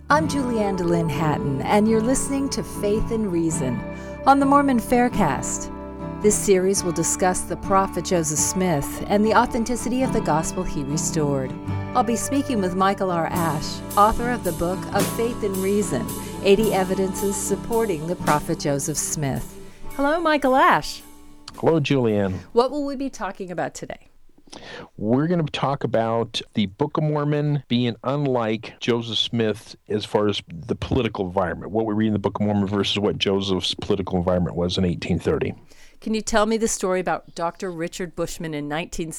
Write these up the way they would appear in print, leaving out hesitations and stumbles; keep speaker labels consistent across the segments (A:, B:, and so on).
A: I'm Julianne DeLynn Hatton, and you're listening to Faith and Reason on the Mormon Faircast. This series will discuss the prophet Joseph Smith and the authenticity of the gospel he restored. I'll be speaking with Michael R. Ash, author of the book of Faith and Reason, 80 Evidences Supporting the Prophet Joseph Smith. Hello, Michael Ash.
B: Hello, Julianne.
A: What will we be talking about today?
B: We're going to talk about the Book of Mormon being unlike Joseph Smith as far as the political environment, what we read in the Book of Mormon versus what Joseph's political environment was in 1830.
A: Can you tell me the story about Dr. Richard Bushman in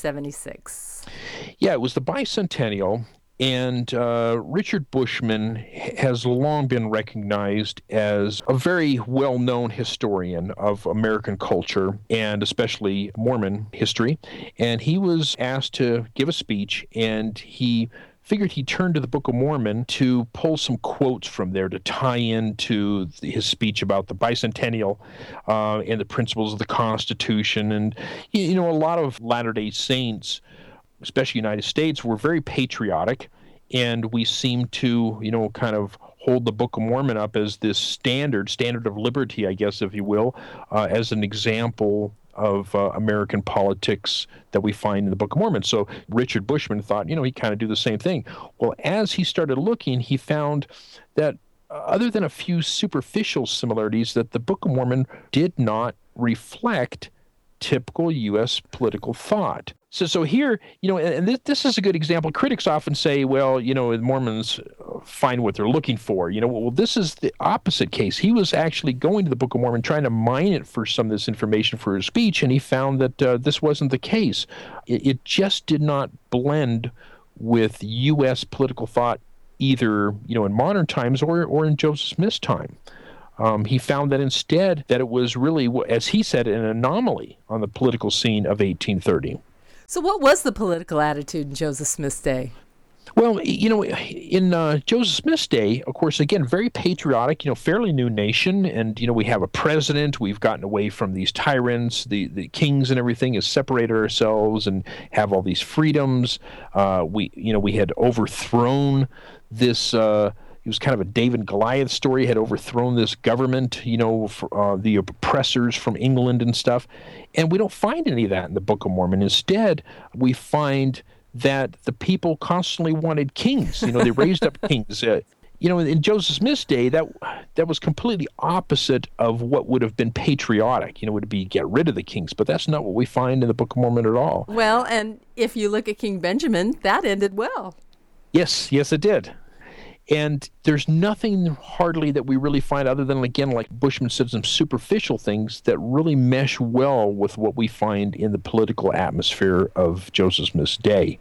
A: 1976?
B: Yeah, it was the bicentennial, and Richard Bushman has long been recognized as a very well-known historian of American culture and especially Mormon history. And he was asked to give a speech, and he figured he'd turn to the Book of Mormon to pull some quotes from there to tie into his speech about the bicentennial and the principles of the Constitution. And, you know, a lot of Latter-day Saints, especially United States, were very patriotic, and we seem to, kind of hold the Book of Mormon up as this standard of liberty, I guess, if you will, as an example of American politics that we find in the Book of Mormon. So Richard Bushman thought, he'd kind of do the same thing. Well, as he started looking, he found that other than a few superficial similarities, that the Book of Mormon did not reflect typical U.S. political thought. So here, and this is a good example. Critics often say, well, Mormons find what they're looking for. Well, this is the opposite case. He was actually going to the Book of Mormon, trying to mine it for some of this information for his speech, and he found that this wasn't the case. It just did not blend with U.S. political thought, either, in modern times or in Joseph Smith's time. He found that instead that it was really, as he said, an anomaly on the political scene of 1830.
A: So what was the political attitude in Joseph Smith's day?
B: Well, in Joseph Smith's day, of course, again, very patriotic, fairly new nation. And, we have a president. We've gotten away from these tyrants, the kings and everything, has separated ourselves and have all these freedoms. We had overthrown this it was kind of a David and Goliath story, had overthrown this government, for, the oppressors from England and stuff. And we don't find any of that in the Book of Mormon. Instead, we find that the people constantly wanted kings. They raised up kings. In Joseph Smith's day, that was completely opposite of what would have been patriotic. Would be get rid of the kings. But that's not what we find in the Book of Mormon at all.
A: Well, and if you look at King Benjamin, that ended well.
B: Yes, it did. And there's nothing hardly that we really find other than, again, like Bushman said, some superficial things that really mesh well with what we find in the political atmosphere of Joseph Smith's day.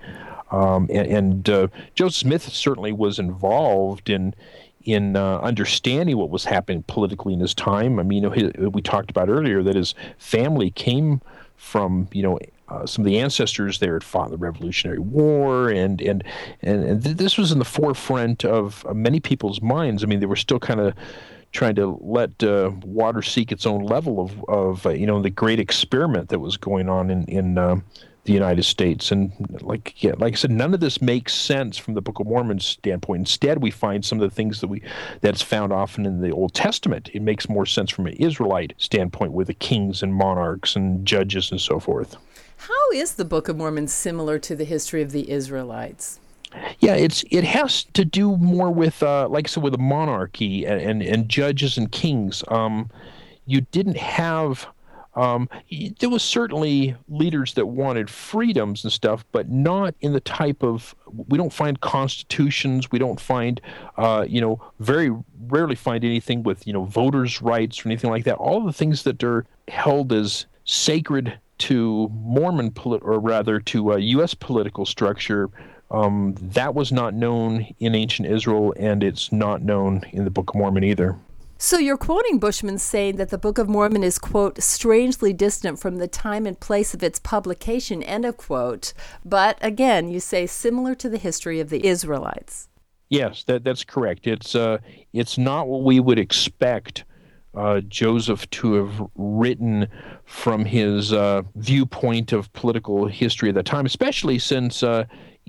B: Joseph Smith certainly was involved in understanding what was happening politically in his time. I mean, we talked about earlier that his family came from, some of the ancestors there had fought in the Revolutionary War, and this was in the forefront of many people's minds. I mean, they were still kind of trying to let water seek its own level of the great experiment that was going on in the United States. And like I said, none of this makes sense from the Book of Mormon's standpoint. Instead, we find some of the things that's found often in the Old Testament. It makes more sense from an Israelite standpoint with the kings and monarchs and judges and so forth.
A: How is the Book of Mormon similar to the history of the Israelites?
B: Yeah, it has to do more with, like I said, with the monarchy and judges and kings. You didn't have, there was certainly leaders that wanted freedoms and stuff, but not in the type of, we don't find constitutions, we don't find, very rarely find anything with, voters' rights or anything like that. All the things that are held as sacred to Mormon, to U.S. political structure, that was not known in ancient Israel, and it's not known in the Book of Mormon either.
A: So you're quoting Bushman saying that the Book of Mormon is, quote, strangely distant from the time and place of its publication, end of quote. But again, you say similar to the history of the Israelites.
B: Yes, that's correct. It's not what we would expect Joseph to have written from his viewpoint of political history at that time, especially since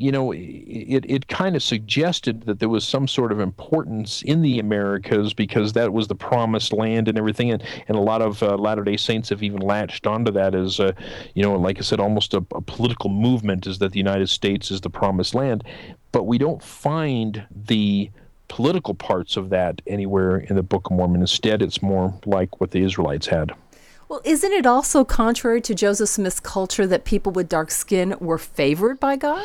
B: it kind of suggested that there was some sort of importance in the Americas because that was the promised land and everything. And a lot of Latter-day Saints have even latched onto that as, like I said, almost a political movement, is that the United States is the promised land. But we don't find the political parts of that anywhere in the Book of Mormon. Instead, it's more like what the Israelites had.
A: Well, isn't it also contrary to Joseph Smith's culture that people with dark skin were favored by God?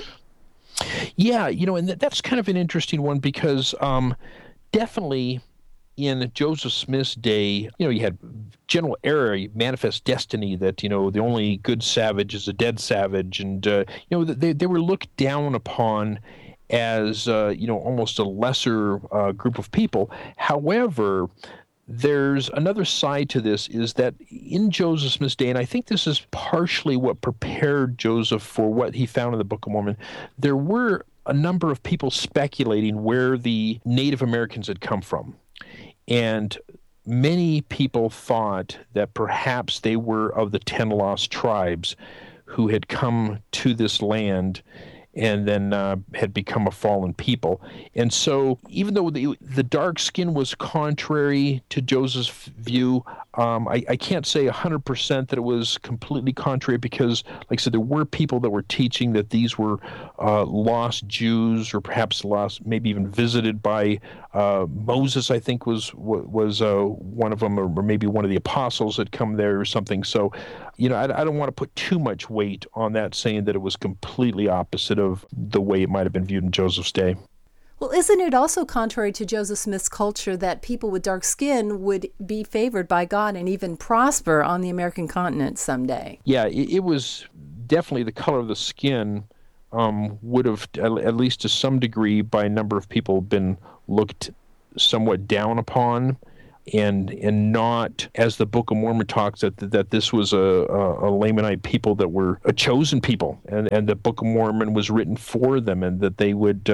B: Yeah, and that's kind of an interesting one because definitely in Joseph Smith's day, you had general error, manifest destiny that, the only good savage is a dead savage. And, they were looked down upon as, almost a lesser group of people. However, there's another side to this, is that in Joseph Smith's day, and I think this is partially what prepared Joseph for what he found in the Book of Mormon, there were a number of people speculating where the Native Americans had come from. And many people thought that perhaps they were of the 10 lost tribes who had come to this land and then had become a fallen people. And so even though the dark skin was contrary to Joseph's view, I can't say 100% that it was completely contrary because, like I said, there were people that were teaching that these were lost Jews, or perhaps lost, maybe even visited by Moses, I think was one of them, or maybe one of the apostles had come there or something. So, I don't want to put too much weight on that, saying that it was completely opposite of the way it might have been viewed in Joseph's day.
A: Well, isn't it also contrary to Joseph Smith's culture that people with dark skin would be favored by God and even prosper on the American continent someday?
B: Yeah, it was definitely the color of the skin would have, at least to some degree, by a number of people, been looked somewhat down upon. And not, as the Book of Mormon talks, that this was a Lamanite people that were a chosen people, and the Book of Mormon was written for them, and that they would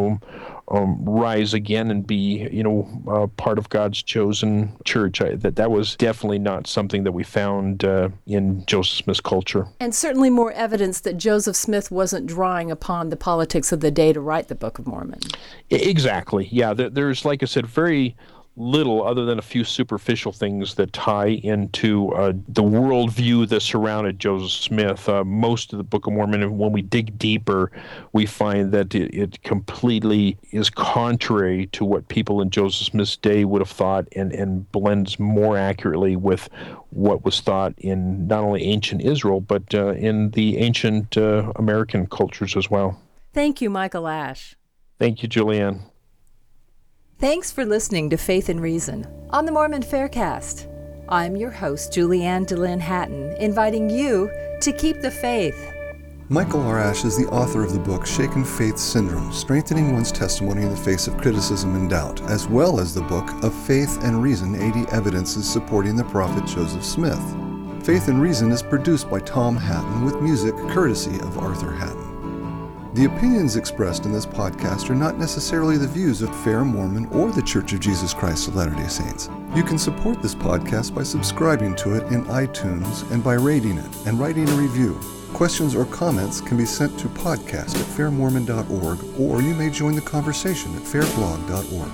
B: rise again and be part of God's chosen church. That was definitely not something that we found in Joseph Smith's culture.
A: And certainly more evidence that Joseph Smith wasn't drawing upon the politics of the day to write the Book of Mormon.
B: Exactly. Yeah, there's, like I said, very little other than a few superficial things that tie into the worldview that surrounded Joseph Smith. Most of the Book of Mormon, when we dig deeper, we find that it completely is contrary to what people in Joseph Smith's day would have thought, and blends more accurately with what was thought in not only ancient Israel, but in the ancient American cultures as well.
A: Thank you, Michael Ash.
B: Thank you, Julianne.
A: Thanks for listening to Faith and Reason on the Mormon Faircast. I'm your host, Julianne DeLynn Hatton, inviting you to keep the faith.
C: Michael R. Ash is the author of the book Shaken Faith Syndrome, Strengthening One's Testimony in the Face of Criticism and Doubt, as well as the book Of Faith and Reason, 80 Evidences Supporting the Prophet Joseph Smith. Faith and Reason is produced by Tom Hatton with music courtesy of Arthur Hatton. The opinions expressed in this podcast are not necessarily the views of Fair Mormon or the Church of Jesus Christ of Latter-day Saints. You can support this podcast by subscribing to it in iTunes and by rating it and writing a review. Questions or comments can be sent to podcast@fairmormon.org, or you may join the conversation at fairblog.org.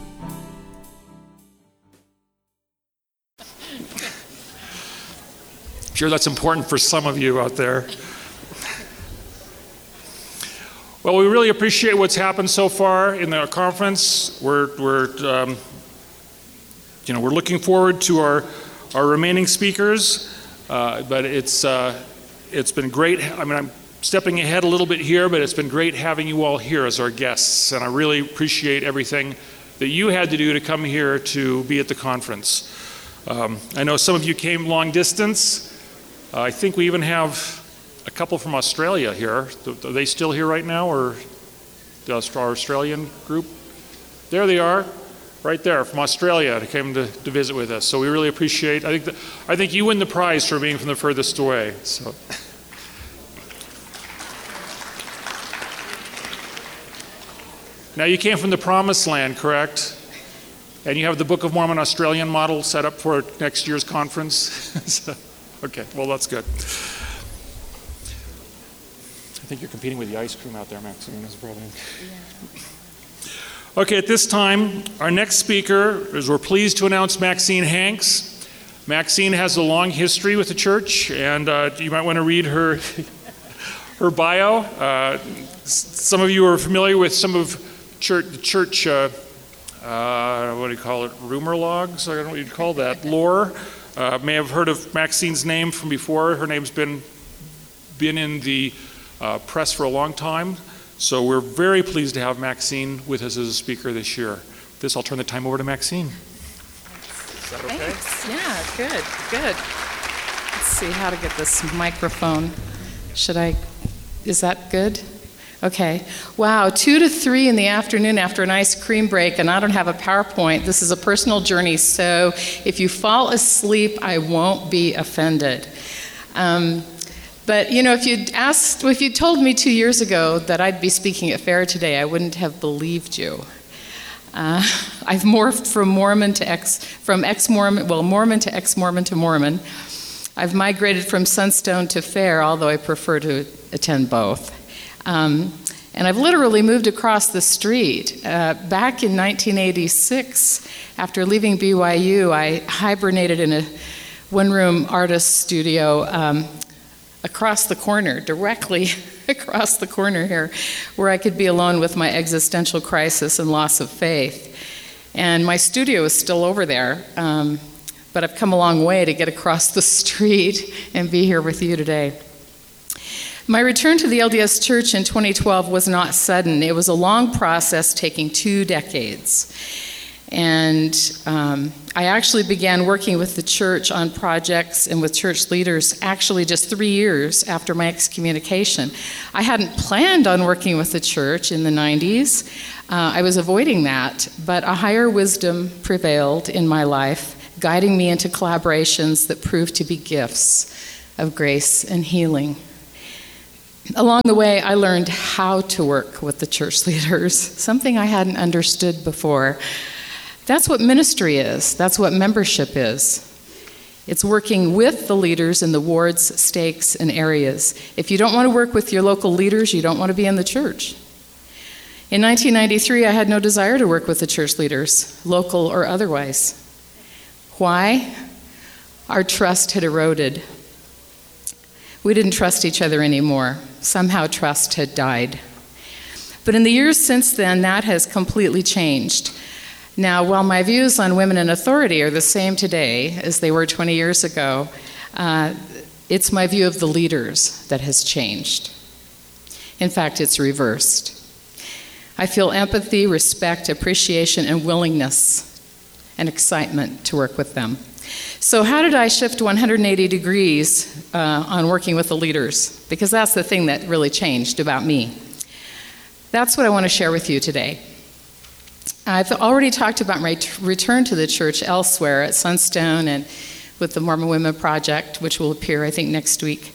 D: I'm sure that's important for some of you out there. Well, we really appreciate what's happened so far in the conference. We're looking forward to our remaining speakers, but it's been great. I mean, I'm stepping ahead a little bit here, but it's been great having you all here as our guests, and I really appreciate everything that you had to do to come here to be at the conference. I know some of you came long distance. I think we even have a couple from Australia here. Are they still here right now, or the Australian group? There they are, right there from Australia. They came to visit with us. So we really appreciate. I think you win the prize for being from the furthest away. So. Now you came from the Promised Land, correct? And you have the Book of Mormon Australian model set up for next year's conference. Okay, well that's good. think you're competing with the ice cream out there, Maxine, is probably. Okay, at this time, our next speaker is, we're pleased to announce Maxine Hanks. Maxine has a long history with the church, and you might want to read her bio. Some of you are familiar with some of the church, what do you call it, rumor logs? I don't know what you'd call that, lore. May have heard of Maxine's name from before. Her name's been in the press for a long time. So we're very pleased to have Maxine with us as a speaker this year. With this, I'll turn the time over to Maxine. Is that okay?
E: Thanks. Yeah, good. Let's see how to get this microphone. Is that good? Okay. Wow, 2 to 3 in the afternoon after an ice cream break, and I don't have a PowerPoint. This is a personal journey, so if you fall asleep, I won't be offended. But if you'd told me 2 years ago that I'd be speaking at Fair today, I wouldn't have believed you. I've morphed from Mormon to Mormon to ex-Mormon to Mormon. I've migrated from Sunstone to Fair, although I prefer to attend both. And I've literally moved across the street. Back in 1986, after leaving BYU, I hibernated in a one-room artist studio across the corner, directly across the corner here, where I could be alone with my existential crisis and loss of faith. And my studio is still over there, but I've come a long way to get across the street and be here with you today. My return to the LDS Church in 2012 was not sudden. It was a long process taking 2 decades. And I actually began working with the church on projects and with church leaders actually just 3 years after my excommunication. I hadn't planned on working with the church in the 90s. I was avoiding that, but a higher wisdom prevailed in my life, guiding me into collaborations that proved to be gifts of grace and healing. Along the way, I learned how to work with the church leaders, something I hadn't understood before. That's what ministry is. That's what membership is. It's working with the leaders in the wards, stakes, and areas. If you don't want to work with your local leaders, you don't want to be in the church. In 1993, I had no desire to work with the church leaders, local or otherwise. Why? Our trust had eroded. We didn't trust each other anymore. Somehow trust had died. But in the years since then, that has completely changed. Now, while my views on women in authority are the same today as they were 20 years ago, it's my view of the leaders that has changed. In fact, it's reversed. I feel empathy, respect, appreciation, and willingness and excitement to work with them. So how did I shift 180 degrees on working with the leaders? Because that's the thing that really changed about me. That's what I want to share with you today. I've already talked about my return to the church elsewhere at Sunstone and with the Mormon Women Project, which will appear, I think, next week.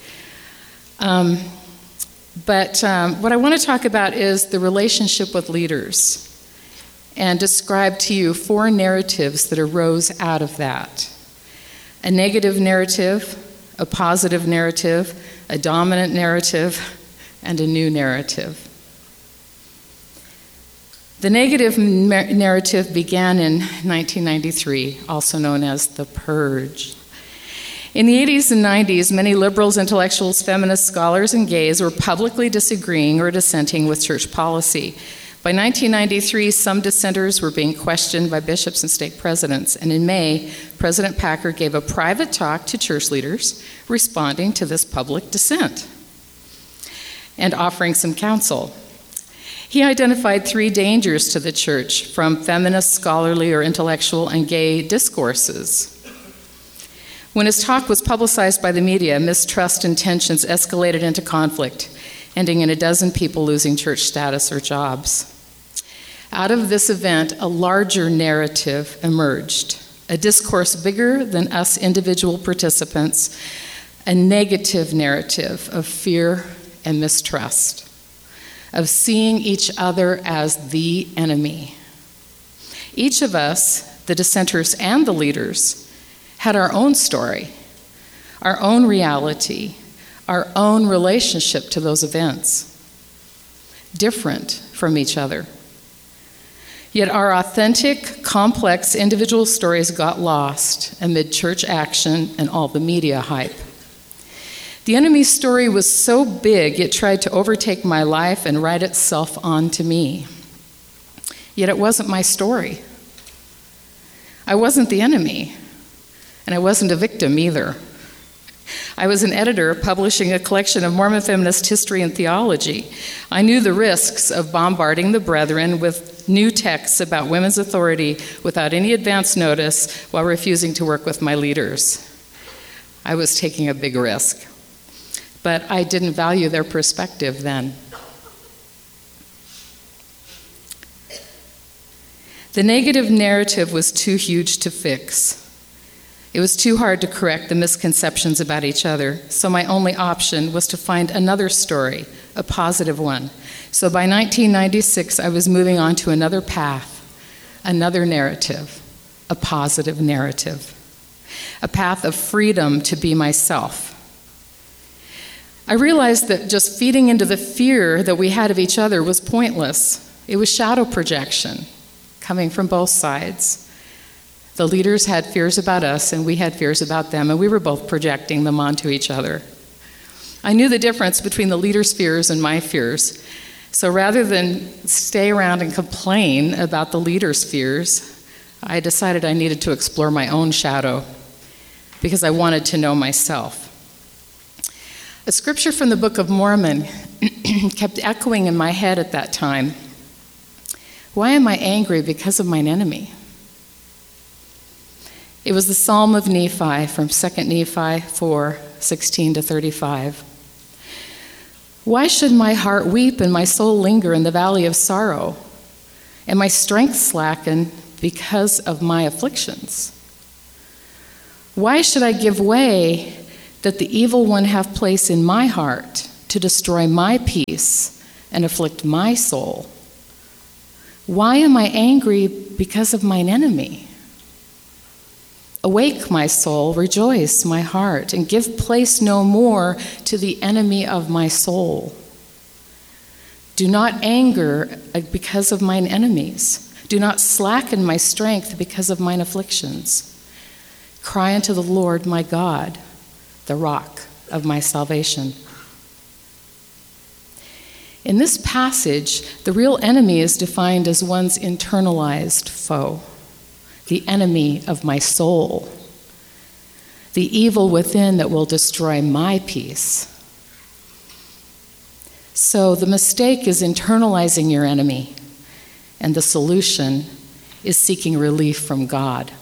E: But what I want to talk about is the relationship with leaders and describe to you 4 narratives that arose out of that. A negative narrative, a positive narrative, a dominant narrative, and a new narrative. The negative narrative began in 1993, also known as the Purge. In the 80s and 90s, many liberals, intellectuals, feminists, scholars, and gays were publicly disagreeing or dissenting with church policy. By 1993, some dissenters were being questioned by bishops and stake presidents, and in May, President Packer gave a private talk to church leaders responding to this public dissent and offering some counsel. He identified 3 dangers to the church from feminist, scholarly, or intellectual and gay discourses. When his talk was publicized by the media, mistrust and tensions escalated into conflict, ending in a dozen people losing church status or jobs. Out of this event, a larger narrative emerged, a discourse bigger than us individual participants, a negative narrative of fear and mistrust, of seeing each other as the enemy. Each of us, the dissenters and the leaders, had our own story, our own reality, our own relationship to those events, different from each other. Yet our authentic, complex individual stories got lost amid church action and all the media hype. The enemy's story was so big it tried to overtake my life and write itself onto me. Yet it wasn't my story. I wasn't the enemy, and I wasn't a victim either. I was an editor publishing a collection of Mormon feminist history and theology. I knew the risks of bombarding the brethren with new texts about women's authority without any advance notice while refusing to work with my leaders. I was taking a big risk, but I didn't value their perspective then. The negative narrative was too huge to fix. It was too hard to correct the misconceptions about each other, so my only option was to find another story, a positive one. So by 1996, I was moving on to another path, another narrative, a positive narrative, a path of freedom to be myself. I realized that just feeding into the fear that we had of each other was pointless. It was shadow projection, coming from both sides. The leaders had fears about us, and we had fears about them, and we were both projecting them onto each other. I knew the difference between the leaders' fears and my fears. So rather than stay around and complain about the leaders' fears, I decided I needed to explore my own shadow because I wanted to know myself. A scripture from the Book of Mormon kept echoing in my head at that time. Why am I angry because of mine enemy? It was the Psalm of Nephi from 2 Nephi 4:16-35. Why should my heart weep and my soul linger in the valley of sorrow, and my strength slacken because of my afflictions? Why should I give way that the evil one have place in my heart to destroy my peace and afflict my soul? Why am I angry because of mine enemy? Awake, my soul, rejoice, my heart, and give place no more to the enemy of my soul. Do not anger because of mine enemies. Do not slacken my strength because of mine afflictions. Cry unto the Lord my God, the rock of my salvation. In this passage, the real enemy is defined as one's internalized foe. The enemy of my soul, the evil within that will destroy my peace. So the mistake is internalizing your enemy, and the solution is seeking relief from God.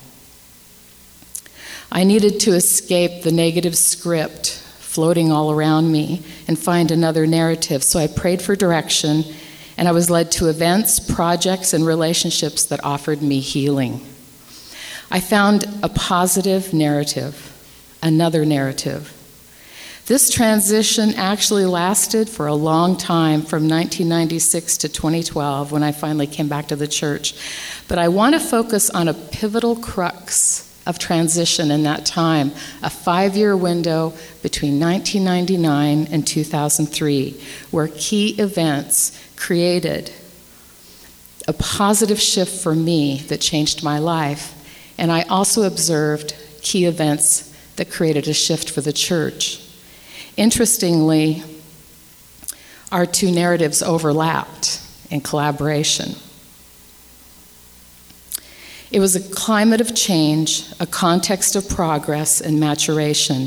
E: I needed to escape the negative script floating all around me and find another narrative, so I prayed for direction, and I was led to events, projects, and relationships that offered me healing. I found a positive narrative, another narrative. This transition actually lasted for a long time, from 1996 to 2012, when I finally came back to the church. But I want to focus on a pivotal crux of transition in that time, a 5-year window between 1999 and 2003, where key events created a positive shift for me that changed my life. And I also observed key events that created a shift for the church. Interestingly, our two narratives overlapped in collaboration. It was a climate of change, a context of progress and maturation.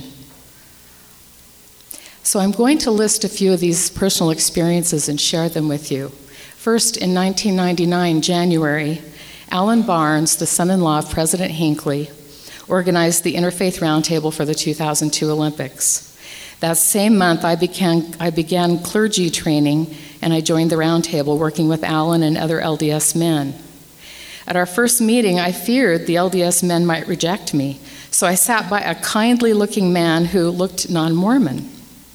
E: So I'm going to list a few of these personal experiences and share them with you. First, in 1999, January, Alan Barnes, the son-in-law of President Hinckley, organized the Interfaith Roundtable for the 2002 Olympics. That same month, I began clergy training, and I joined the Roundtable, working with Alan and other LDS men. At our first meeting, I feared the LDS men might reject me, so I sat by a kindly-looking man who looked non-Mormon.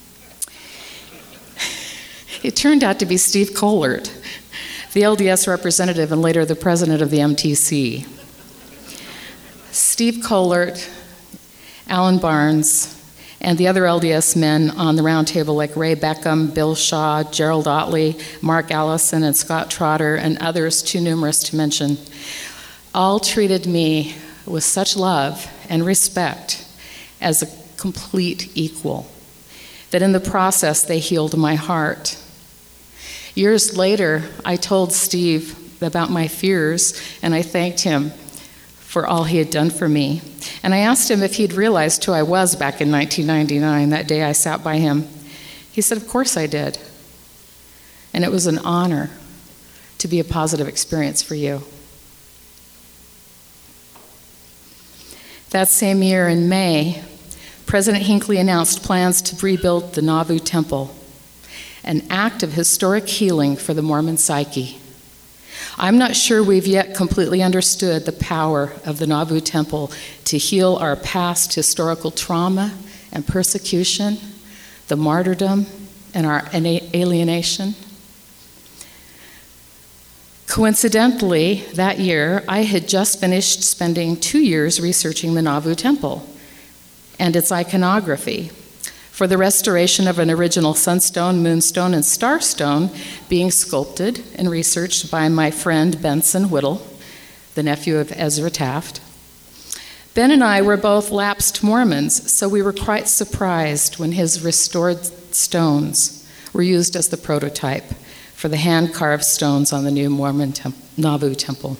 E: It turned out to be Steve Kohlert, the LDS representative and later the president of the MTC. Steve Kohlert, Alan Barnes, and the other LDS men on the round table like Ray Beckham, Bill Shaw, Gerald Otley, Mark Allison, and Scott Trotter, and others too numerous to mention, all treated me with such love and respect as a complete equal, that in the process they healed my heart. Years later, I told Steve about my fears, and I thanked him for all he had done for me. And I asked him if he'd realized who I was back in 1999, that day I sat by him. He said, "Of course I did. And it was an honor to be a positive experience for you." That same year in May, President Hinckley announced plans to rebuild the Nauvoo Temple, an act of historic healing for the Mormon psyche. I'm not sure we've yet completely understood the power of the Nauvoo Temple to heal our past historical trauma and persecution, the martyrdom, and our alienation. Coincidentally, that year, I had just finished spending 2 years researching the Nauvoo Temple and its iconography for the restoration of an original sunstone, moonstone, and starstone being sculpted and researched by my friend Benson Whittle, the nephew of Ezra Taft. Ben and I were both lapsed Mormons, so we were quite surprised when his restored stones were used as the prototype for the hand-carved stones on the new Mormon Nauvoo Temple.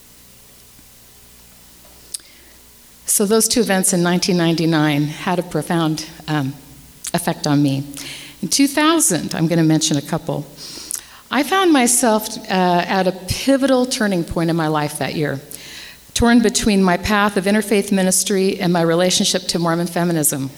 E: So those two events in 1999 had a profound effect on me. In 2000, I'm going to mention a couple. I found myself at a pivotal turning point in my life that year, torn between my path of interfaith ministry and my relationship to Mormon feminism.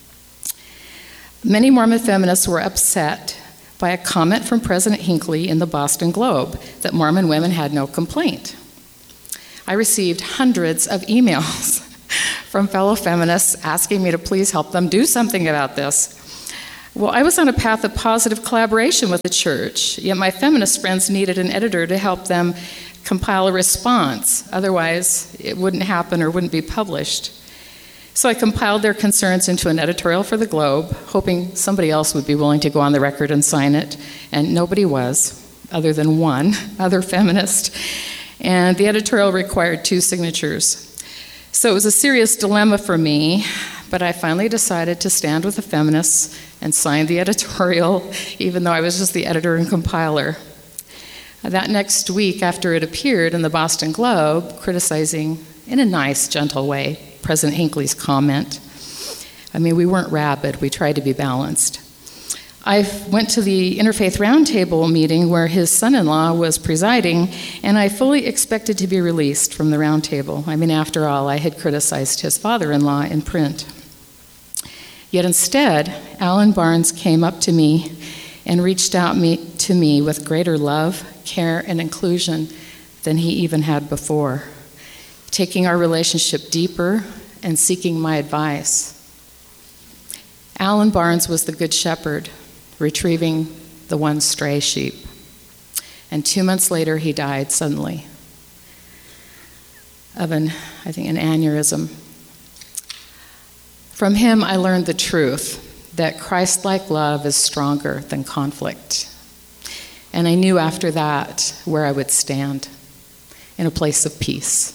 E: Many Mormon feminists were upset by a comment from President Hinckley in the Boston Globe that Mormon women had no complaint. I received hundreds of emails from fellow feminists asking me to please help them do something about this. Well, I was on a path of positive collaboration with the church, yet my feminist friends needed an editor to help them compile a response. Otherwise, it wouldn't happen or wouldn't be published. So I compiled their concerns into an editorial for the Globe, hoping somebody else would be willing to go on the record and sign it, and nobody was, other than one other feminist. And the editorial required 2 signatures. So it was a serious dilemma for me, but I finally decided to stand with the feminists and sign the editorial, even though I was just the editor and compiler. That next week, after it appeared in the Boston Globe, criticizing, in a nice, gentle way, President Hinckley's comment. I mean, we weren't rabid, we tried to be balanced. I went to the Interfaith Roundtable meeting where his son-in-law was presiding, and I fully expected to be released from the roundtable. I mean, after all, I had criticized his father-in-law in print. Yet instead, Alan Barnes came up to me and reached out to me with greater love, care, and inclusion than he even had before, taking our relationship deeper and seeking my advice. Alan Barnes was the Good Shepherd, retrieving the one stray sheep. And 2 months later, he died suddenly of an aneurysm. From him, I learned the truth that Christ-like love is stronger than conflict. And I knew after that where I would stand, in a place of peace.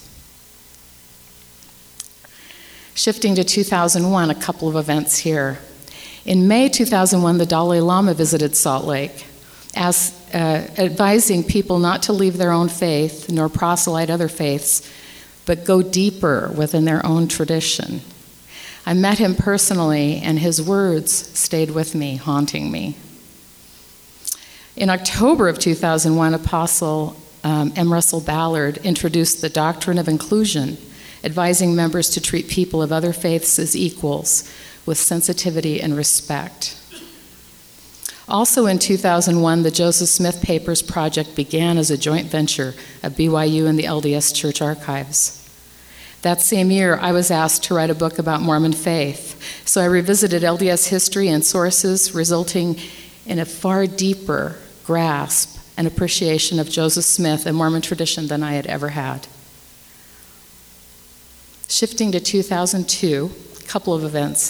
E: Shifting to 2001, a couple of events here. In May 2001, the Dalai Lama visited Salt Lake, advising people not to leave their own faith nor proselyte other faiths, but go deeper within their own tradition. I met him personally, and his words stayed with me, haunting me. In October of 2001, Apostle M. Russell Ballard introduced the doctrine of inclusion, advising members to treat people of other faiths as equals, with sensitivity and respect. Also in 2001, the Joseph Smith Papers Project began as a joint venture of BYU and the LDS Church Archives. That same year, I was asked to write a book about Mormon faith, so I revisited LDS history and sources, resulting in a far deeper grasp and appreciation of Joseph Smith and Mormon tradition than I had ever had. Shifting to 2002, a couple of events.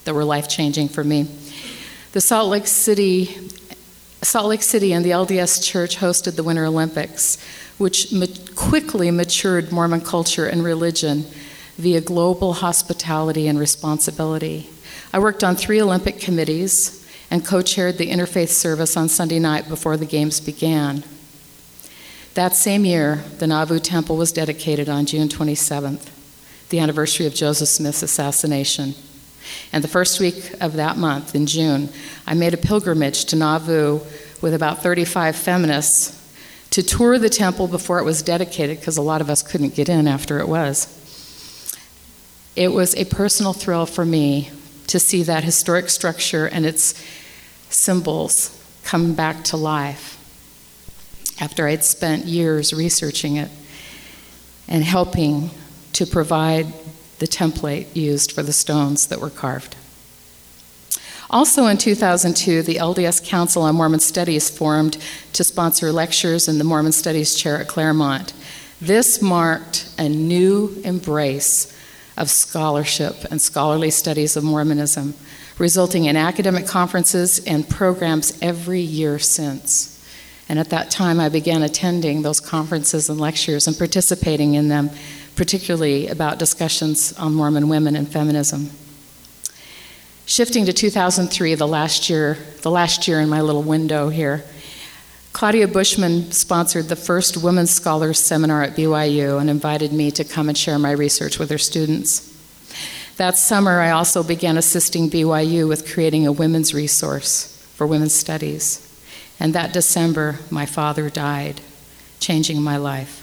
E: that were life-changing for me. The Salt Lake City and the LDS Church hosted the Winter Olympics, which quickly matured Mormon culture and religion via global hospitality and responsibility. I worked on 3 Olympic committees and co-chaired the interfaith service on Sunday night before the games began. That same year, the Nauvoo Temple was dedicated on June 27th, the anniversary of Joseph Smith's assassination. And the first week of that month, in June, I made a pilgrimage to Nauvoo with about 35 feminists to tour the temple before it was dedicated, because a lot of us couldn't get in after it was. It was a personal thrill for me to see that historic structure and its symbols come back to life after I'd spent years researching it and helping to provide the template used for the stones that were carved. Also in 2002, the LDS Council on Mormon Studies formed to sponsor lectures in the Mormon Studies chair at Claremont. This marked a new embrace of scholarship and scholarly studies of Mormonism, resulting in academic conferences and programs every year since. And at that time, I began attending those conferences and lectures and participating in them, particularly about discussions on Mormon women and feminism. Shifting to 2003, the last year in my little window here, Claudia Bushman sponsored the first Women's Scholars Seminar at BYU and invited me to come and share my research with her students. That summer, I also began assisting BYU with creating a women's resource for women's studies. And that December, my father died, changing my life.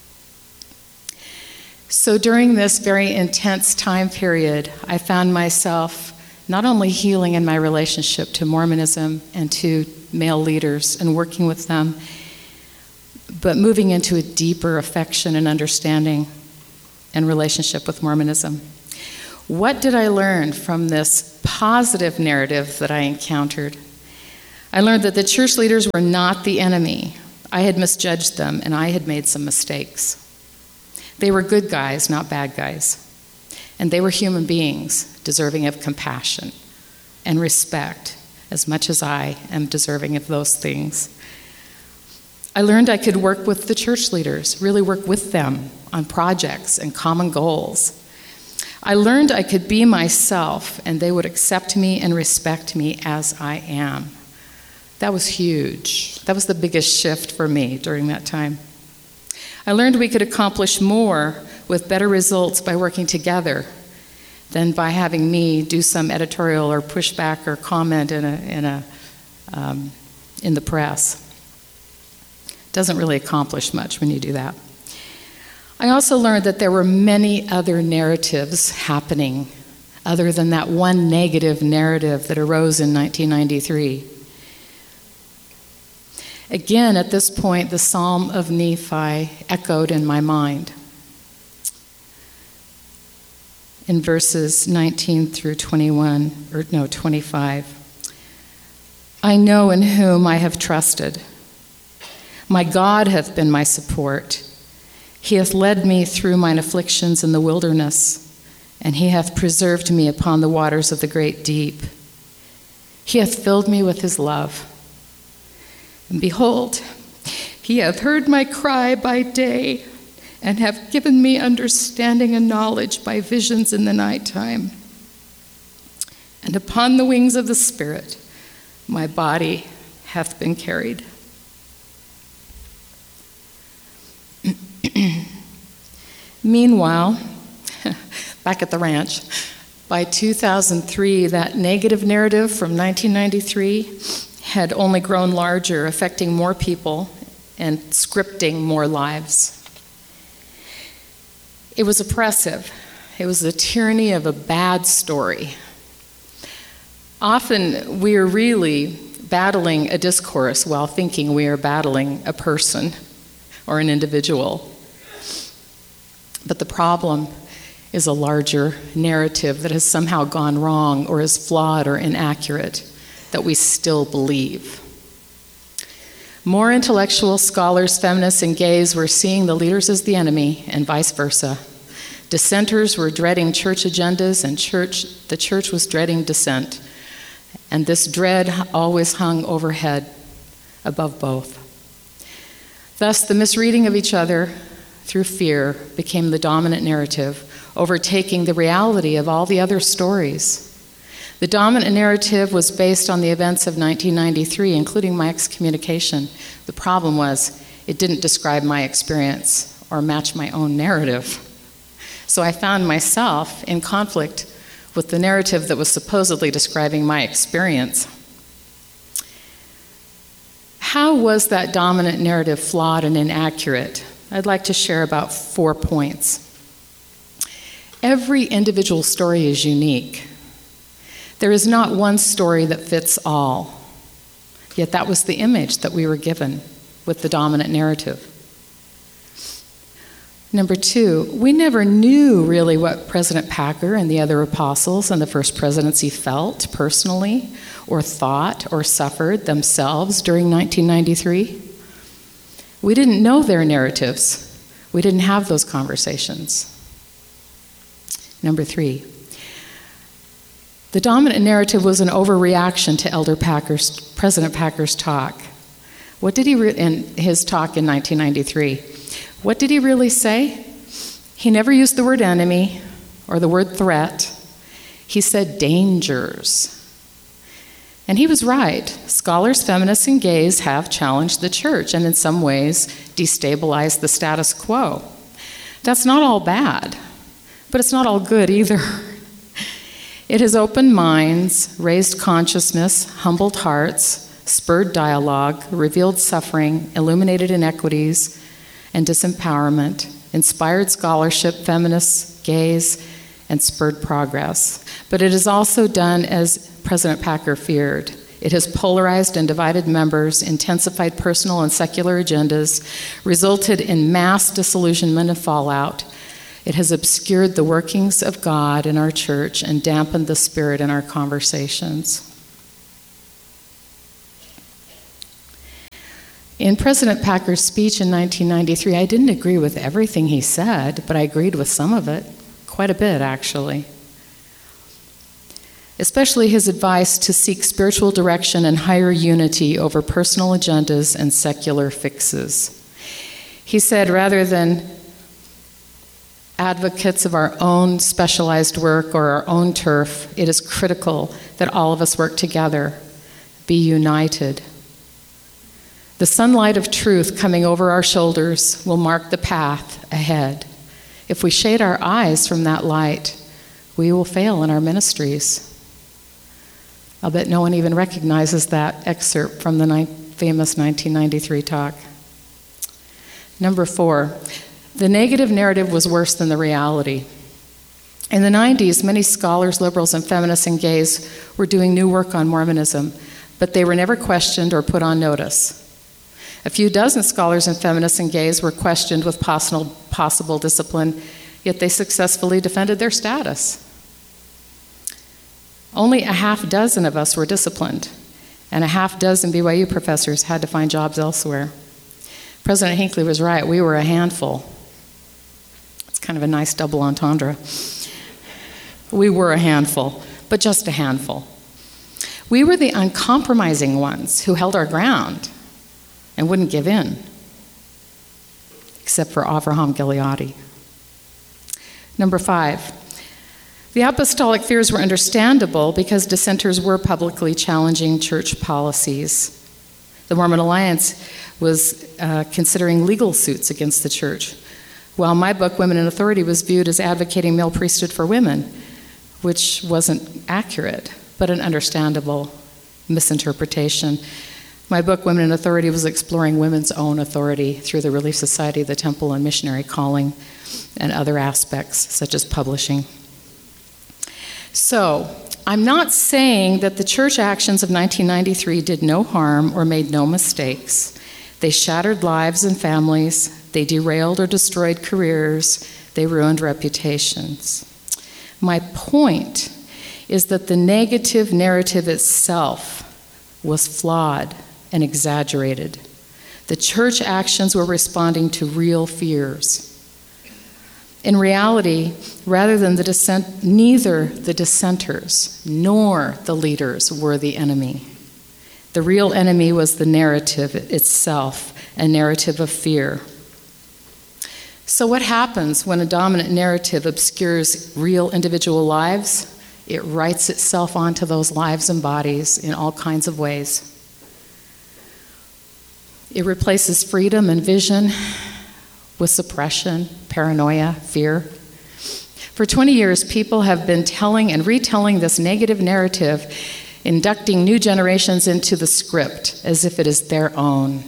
E: So during this very intense time period, I found myself not only healing in my relationship to Mormonism and to male leaders and working with them, but moving into a deeper affection and understanding and relationship with Mormonism. What did I learn from this positive narrative that I encountered? I learned that the church leaders were not the enemy. I had misjudged them, and I had made some mistakes. They were good guys, not bad guys. And they were human beings, deserving of compassion and respect, as much as I am deserving of those things. I learned I could work with the church leaders, really work with them on projects and common goals. I learned I could be myself, and they would accept me and respect me as I am. That was huge. That was the biggest shift for me during that time. I learned we could accomplish more with better results by working together than by having me do some editorial or pushback or comment in the press. Doesn't really accomplish much when you do that. I also learned that there were many other narratives happening other than that one negative narrative that arose in 1993. Again, at this point, the Psalm of Nephi echoed in my mind. In verses 19 through 25. I know in whom I have trusted. My God hath been my support. He hath led me through mine afflictions in the wilderness, and he hath preserved me upon the waters of the great deep. He hath filled me with his love. And behold, he hath heard my cry by day, and hath given me understanding and knowledge by visions in the nighttime. And upon the wings of the Spirit, my body hath been carried. Meanwhile, back at the ranch, by 2003, that negative narrative from 1993 had only grown larger, affecting more people and scripting more lives. It was oppressive. It was the tyranny of a bad story. Often we are really battling a discourse while thinking we are battling a person or an individual. But the problem is a larger narrative that has somehow gone wrong or is flawed or inaccurate that we still believe. More intellectual scholars, feminists, and gays were seeing the leaders as the enemy and vice versa. Dissenters were dreading church agendas, and the church was dreading dissent. And this dread always hung overhead above both. Thus, the misreading of each other through fear became the dominant narrative, overtaking the reality of all the other stories. The dominant narrative was based on the events of 1993, including my excommunication. The problem was it didn't describe my experience or match my own narrative. So I found myself in conflict with the narrative that was supposedly describing my experience. How was that dominant narrative flawed and inaccurate? I'd like to share about 4 points. Every individual story is unique. There is not one story that fits all. Yet that was the image that we were given with the dominant narrative. Number 2, we never knew really what President Packer and the other apostles in the first presidency felt personally, or thought, or suffered themselves during 1993. We didn't know their narratives. We didn't have those conversations. Number 3, the dominant narrative was an overreaction to President Packer's talk. What did he in his talk in 1993? What did he really say? He never used the word enemy or the word threat. He said dangers. And he was right. Scholars, feminists, and gays have challenged the church and in some ways destabilized the status quo. That's not all bad, but it's not all good either. It has opened minds, raised consciousness, humbled hearts, spurred dialogue, revealed suffering, illuminated inequities and disempowerment, inspired scholarship, feminists, gays, and spurred progress. But it has also done as President Packer feared. It has polarized and divided members, intensified personal and secular agendas, resulted in mass disillusionment and fallout. It has obscured the workings of God in our church and dampened the spirit in our conversations. In President Packer's speech in 1993, I didn't agree with everything he said, but I agreed with some of it, quite a bit actually. Especially his advice to seek spiritual direction and higher unity over personal agendas and secular fixes. He said, rather than advocates of our own specialized work or our own turf, it is critical that all of us work together, be united. The sunlight of truth coming over our shoulders will mark the path ahead. If we shade our eyes from that light, we will fail in our ministries. I'll bet no one even recognizes that excerpt from the famous 1993 talk. Number 4, the negative narrative was worse than the reality. In the 90s, many scholars, liberals, and feminists and gays were doing new work on Mormonism, but they were never questioned or put on notice. A few dozen scholars and feminists and gays were questioned with possible discipline, yet they successfully defended their status. Only a half dozen of us were disciplined, and a half dozen BYU professors had to find jobs elsewhere. President Hinckley was right, we were a handful. It's kind of a nice double entendre. We were a handful, but just a handful. We were the uncompromising ones who held our ground and wouldn't give in, except for Avraham Gileadi. Number 5, the apostolic fears were understandable because dissenters were publicly challenging church policies. The Mormon Alliance was considering legal suits against the church, while my book, Women in Authority, was viewed as advocating male priesthood for women, which wasn't accurate, but an understandable misinterpretation. My book, Women in Authority, was exploring women's own authority through the Relief Society, the Temple, and missionary calling, and other aspects, such as publishing. So, I'm not saying that the church actions of 1993 did no harm or made no mistakes. They shattered lives and families, they derailed or destroyed careers, they ruined reputations. My point is that the negative narrative itself was flawed and exaggerated. The church actions were responding to real fears. In reality, rather than neither the dissenters nor the leaders were the enemy. The real enemy was the narrative itself, a narrative of fear. So what happens when a dominant narrative obscures real individual lives? It writes itself onto those lives and bodies in all kinds of ways. It replaces freedom and vision with suppression, paranoia, fear. For 20 years, people have been telling and retelling this negative narrative, inducting new generations into the script as if it is their own.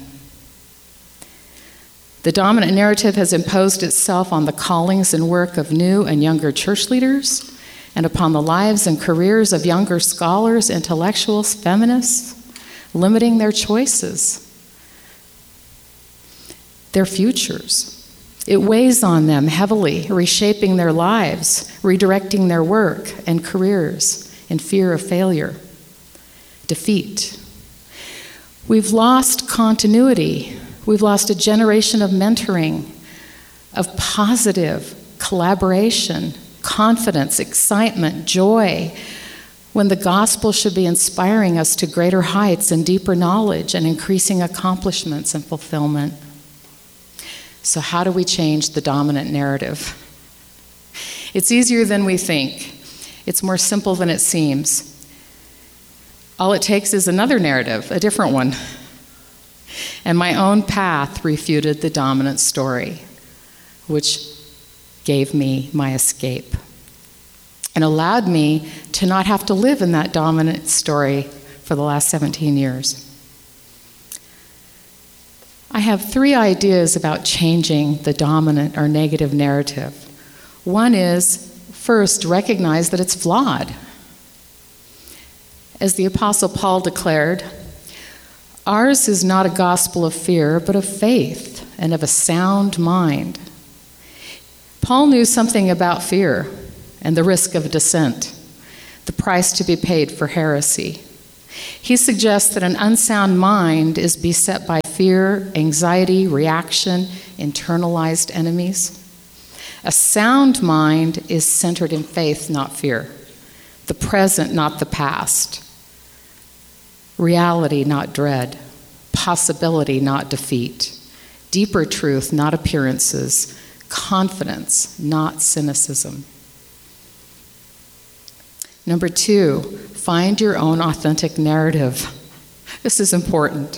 E: The dominant narrative has imposed itself on the callings and work of new and younger church leaders, and upon the lives and careers of younger scholars, intellectuals, feminists, limiting their choices, their futures. It weighs on them heavily, reshaping their lives, redirecting their work and careers in fear of failure, defeat. We've lost continuity. We've lost a generation of mentoring, of positive collaboration, confidence, excitement, joy, when the gospel should be inspiring us to greater heights and deeper knowledge and increasing accomplishments and fulfillment. So how do we change the dominant narrative? It's easier than we think. It's more simple than it seems. All it takes is another narrative, a different one. And my own path refuted the dominant story, which gave me my escape and allowed me to not have to live in that dominant story for the last 17 years. I have 3 ideas about changing the dominant or negative narrative. One is, first, recognize that it's flawed. As the Apostle Paul declared, ours is not a gospel of fear, but of faith and of a sound mind. Paul knew something about fear and the risk of dissent, the price to be paid for heresy. He suggests that an unsound mind is beset by fear, anxiety, reaction, internalized enemies. A sound mind is centered in faith, not fear. The present, not the past. Reality, not dread. Possibility, not defeat. Deeper truth, not appearances. Confidence, not cynicism. Number 2, find your own authentic narrative. This is important.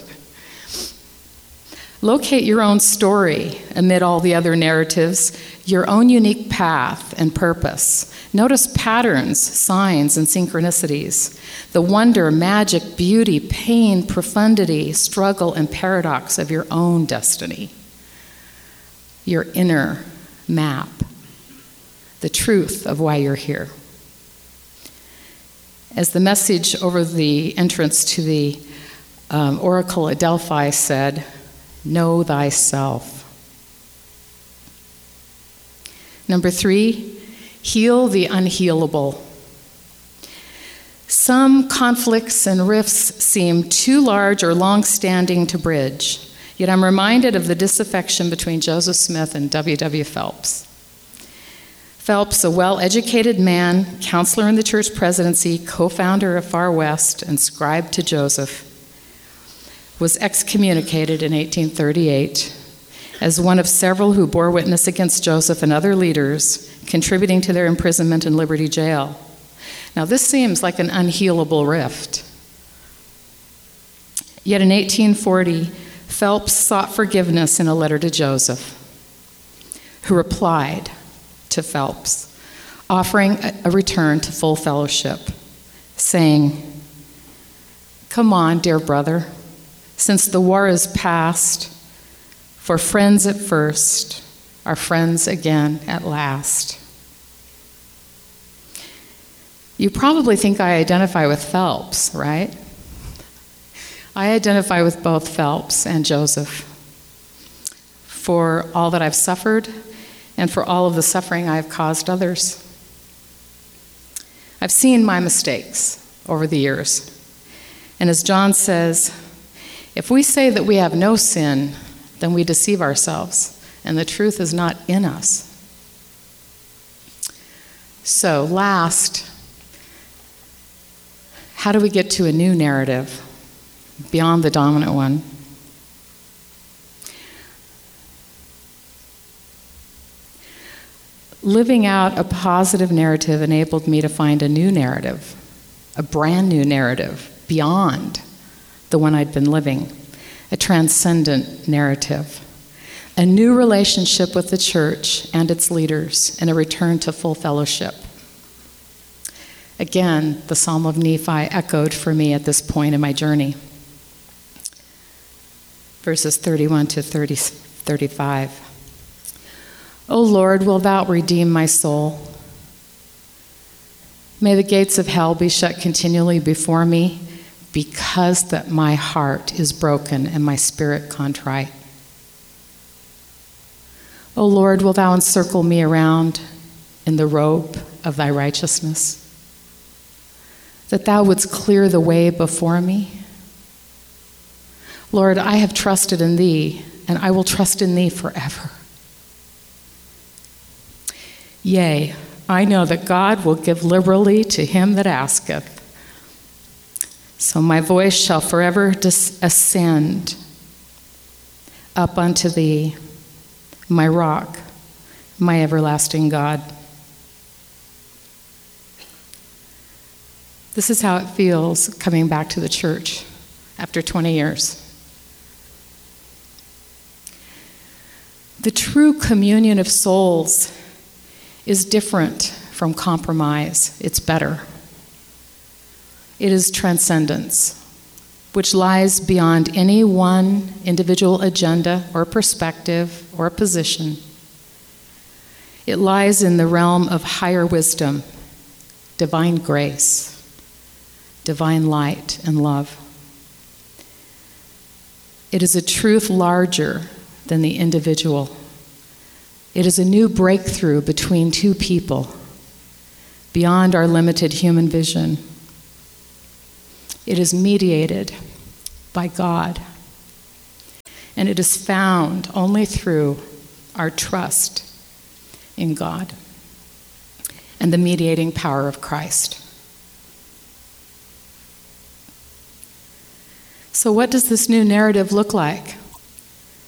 E: Locate your own story amid all the other narratives, your own unique path and purpose. Notice patterns, signs, and synchronicities. The wonder, magic, beauty, pain, profundity, struggle, and paradox of your own destiny. Your inner map. The truth of why you're here. As the message over the entrance to the oracle at Delphi said, know thyself. Number 3, heal the unhealable. Some conflicts and rifts seem too large or long-standing to bridge, yet I'm reminded of the disaffection between Joseph Smith and W.W. Phelps. Phelps, a well-educated man, counselor in the church presidency, co-founder of Far West, and scribe to Joseph, was excommunicated in 1838 as one of several who bore witness against Joseph and other leaders, contributing to their imprisonment in Liberty Jail. Now, this seems like an unhealable rift. Yet in 1840, Phelps sought forgiveness in a letter to Joseph, who replied to Phelps, offering a return to full fellowship, saying, "Come on, dear brother, since the war is past, for friends at first are friends again at last." You probably think I identify with Phelps, right? I identify with both Phelps and Joseph for all that I've suffered and for all of the suffering I've caused others. I've seen my mistakes over the years. And as John says, if we say that we have no sin, then we deceive ourselves, and the truth is not in us. So, last, how do we get to a new narrative beyond the dominant one? Living out a positive narrative enabled me to find a new narrative, a brand new narrative beyond the one I'd been living, a transcendent narrative, a new relationship with the church and its leaders, and a return to full fellowship. Again, the Psalm of Nephi echoed for me at this point in my journey. Verses 31 to 35. O Lord, wilt thou redeem my soul? May the gates of hell be shut continually before me, because that my heart is broken and my spirit contrite. O Lord, wilt thou encircle me around in the robe of thy righteousness, that thou wouldst clear the way before me? Lord, I have trusted in thee, and I will trust in thee forever. Yea, I know that God will give liberally to him that asketh. So my voice shall forever ascend up unto thee, my rock, my everlasting God. This is how it feels coming back to the church after 20 years. The true communion of souls is different from compromise. It's better. It is transcendence, which lies beyond any one individual agenda or perspective or position. It lies in the realm of higher wisdom, divine grace, divine light and love. It is a truth larger than the individual. It is a new breakthrough between two people, beyond our limited human vision. It is mediated by God, and it is found only through our trust in God and the mediating power of Christ. So what does this new narrative look like?